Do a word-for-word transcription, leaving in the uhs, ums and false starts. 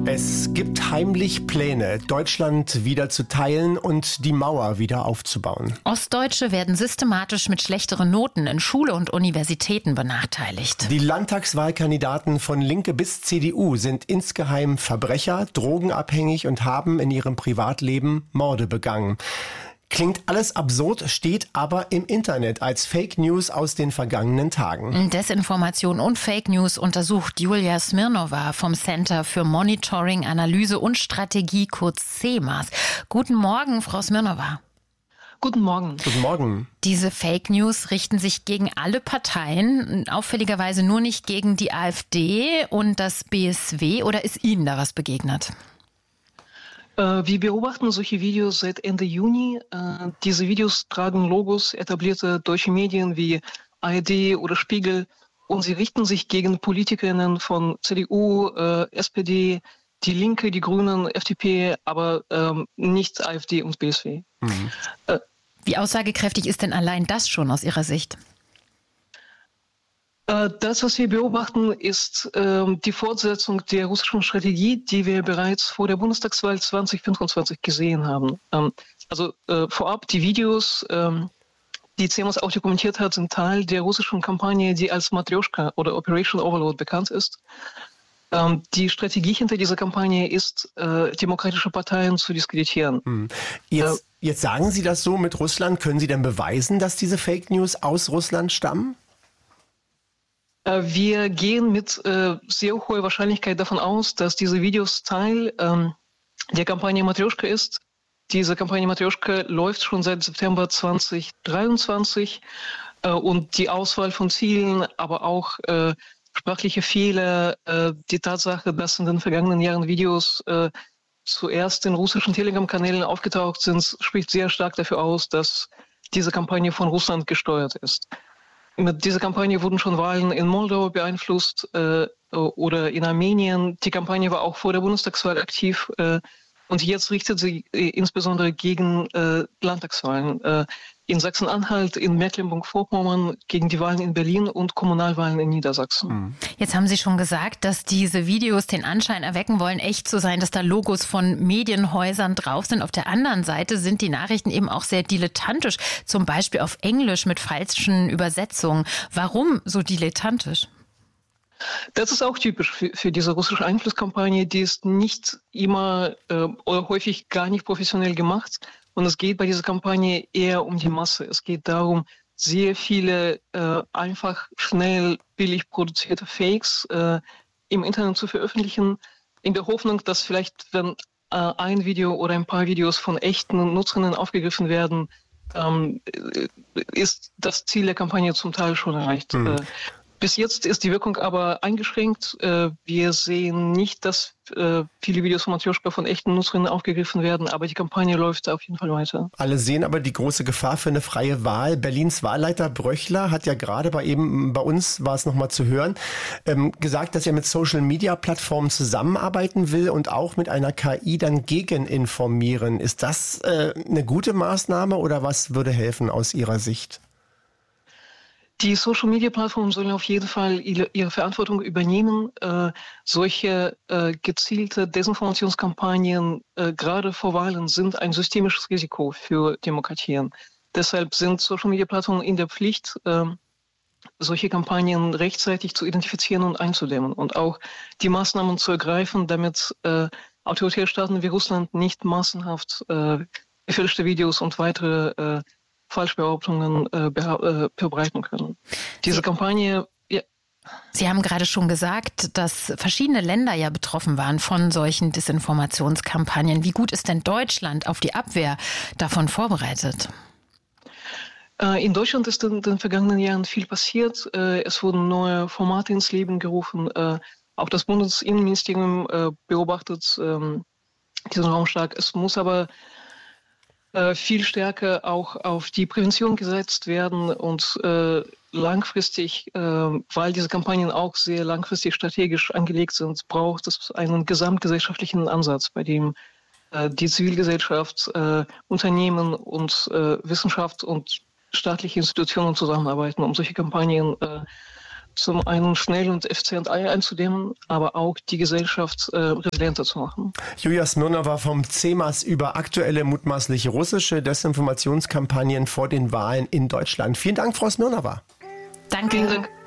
Es gibt heimlich Pläne, Deutschland wieder zu teilen und die Mauer wieder aufzubauen. Ostdeutsche werden systematisch mit schlechteren Noten in Schule und Universitäten benachteiligt. Die Landtagswahlkandidaten von Linke bis C D U sind insgeheim Verbrecher, drogenabhängig und haben in ihrem Privatleben Morde begangen. Klingt alles absurd, steht aber im Internet als Fake News aus den vergangenen Tagen. Desinformation und Fake News untersucht Julia Smirnova vom Center für Monitoring, Analyse und Strategie, kurz C M A S. Guten Morgen, Frau Smirnova. Guten Morgen. Guten Morgen. Diese Fake News richten sich gegen alle Parteien, auffälligerweise nur nicht gegen die AfD und das B S W, oder ist Ihnen da was begegnet? Wir beobachten solche Videos seit Ende Juni. Diese Videos tragen Logos etablierter deutscher Medien wie A R D oder Spiegel und sie richten sich gegen Politikerinnen von C D U, S P D, die Linke, die Grünen, F D P, aber nicht AfD und B S W. Mhm. Wie aussagekräftig ist denn allein das schon aus Ihrer Sicht? Das, was wir beobachten, ist ähm, die Fortsetzung der russischen Strategie, die wir bereits vor der Bundestagswahl zwanzig fünfundzwanzig gesehen haben. Ähm, also äh, vorab, die Videos, ähm, die C M A S auch dokumentiert hat, sind Teil der russischen Kampagne, die als Matrioshka oder Operation Overload bekannt ist. Ähm, die Strategie hinter dieser Kampagne ist, äh, demokratische Parteien zu diskreditieren. Hm. Jetzt, äh, jetzt sagen Sie das so mit Russland. Können Sie denn beweisen, dass diese Fake News aus Russland stammen? Wir gehen mit äh, sehr hoher Wahrscheinlichkeit davon aus, dass diese Videos Teil ähm, der Kampagne Matrioshka ist. Diese Kampagne Matrioshka läuft schon seit September zwanzig dreiundzwanzig äh, und die Auswahl von Zielen, aber auch äh, sprachliche Fehler, äh, die Tatsache, dass in den vergangenen Jahren Videos äh, zuerst in russischen Telegram-Kanälen aufgetaucht sind, spricht sehr stark dafür aus, dass diese Kampagne von Russland gesteuert ist. Mit dieser Kampagne wurden schon Wahlen in Moldau beeinflusst äh, oder in Armenien. Die Kampagne war auch vor der Bundestagswahl aktiv äh, und jetzt richtet sie äh, insbesondere gegen äh, Landtagswahlen äh, in Sachsen-Anhalt, in Mecklenburg-Vorpommern, gegen die Wahlen in Berlin und Kommunalwahlen in Niedersachsen. Jetzt haben Sie schon gesagt, dass diese Videos den Anschein erwecken wollen, echt zu sein, dass da Logos von Medienhäusern drauf sind. Auf der anderen Seite sind die Nachrichten eben auch sehr dilettantisch, zum Beispiel auf Englisch mit falschen Übersetzungen. Warum so dilettantisch? Das ist auch typisch für, für diese russische Einflusskampagne. Die ist nicht immer äh, oder häufig gar nicht professionell gemacht. Und es geht bei dieser Kampagne eher um die Masse. Es geht darum, sehr viele äh, einfach, schnell, billig produzierte Fakes äh, im Internet zu veröffentlichen, in der Hoffnung, dass vielleicht, wenn äh, ein Video oder ein paar Videos von echten Nutzerinnen aufgegriffen werden, ähm, ist das Ziel der Kampagne zum Teil schon erreicht. Mhm. Äh, Bis jetzt ist die Wirkung aber eingeschränkt. Wir sehen nicht, dass viele Videos von Matrioshka von echten Nutzerinnen aufgegriffen werden, aber die Kampagne läuft auf jeden Fall weiter. Alle sehen aber die große Gefahr für eine freie Wahl. Berlins Wahlleiter Bröchler hat ja gerade bei eben, bei uns war es nochmal zu hören, ähm, gesagt, dass er mit Social-Media-Plattformen zusammenarbeiten will und auch mit einer K I dann gegeninformieren. Ist das äh, eine gute Maßnahme oder was würde helfen aus Ihrer Sicht? Die Social-Media-Plattformen sollen auf jeden Fall ihre, ihre Verantwortung übernehmen. Äh, solche äh, gezielte Desinformationskampagnen, äh, gerade vor Wahlen, sind ein systemisches Risiko für Demokratien. Deshalb sind Social-Media-Plattformen in der Pflicht, äh, solche Kampagnen rechtzeitig zu identifizieren und einzudämmen und auch die Maßnahmen zu ergreifen, damit äh, autoritäre Staaten wie Russland nicht massenhaft äh, gefälschte Videos und weitere äh, Falschbehauptungen äh, äh, verbreiten können. Diese Kampagne, ja. Sie haben gerade schon gesagt, dass verschiedene Länder ja betroffen waren von solchen Desinformationskampagnen. Wie gut ist denn Deutschland auf die Abwehr davon vorbereitet? Äh, in Deutschland ist in den vergangenen Jahren viel passiert. Äh, es wurden neue Formate ins Leben gerufen. Äh, auch das Bundesinnenministerium äh, beobachtet äh, diesen Raum stark. Es muss aber viel stärker auch auf die Prävention gesetzt werden und äh, langfristig, äh, weil diese Kampagnen auch sehr langfristig strategisch angelegt sind, braucht es einen gesamtgesellschaftlichen Ansatz, bei dem äh, die Zivilgesellschaft, äh, Unternehmen und äh, Wissenschaft und staatliche Institutionen zusammenarbeiten, um solche Kampagnen äh, zum einen schnell und effizient einzudämmen, aber auch die Gesellschaft äh, resilienter zu machen. Julia Smirnova vom C E M A S über aktuelle mutmaßlich russische Desinformationskampagnen vor den Wahlen in Deutschland. Vielen Dank, Frau Smirnova. Danke. Vielen Dank.